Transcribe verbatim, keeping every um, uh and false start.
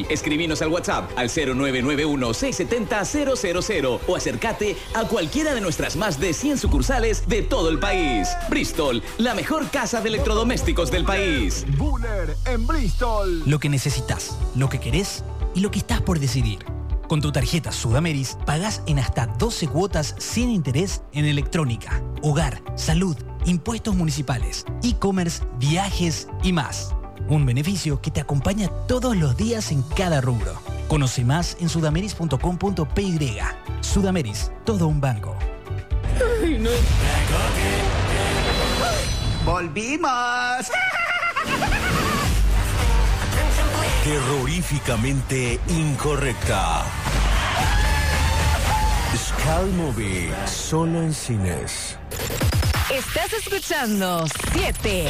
Escribinos al WhatsApp al cero nueve nueve uno, seis siete cero, cero cero cero o acércate a cualquiera de nuestras más de cien sucursales de todo el país. Bristol, la mejor casa de electrodomésticos del país. Buller en Bristol. Lo que necesitas, lo que querés y lo que estás por decidir. Con tu tarjeta Sudameris pagás en hasta doce cuotas sin interés en electrónica, hogar, salud, impuestos municipales, e-commerce, viajes y más. Un beneficio que te acompaña todos los días en cada rubro. Conoce más en sudameris punto com punto pe y. Sudameris, todo un banco. Ay, no. ¡Volvimos! Terroríficamente incorrecta. Sky Movie, solo en cines. Estás escuchando siete.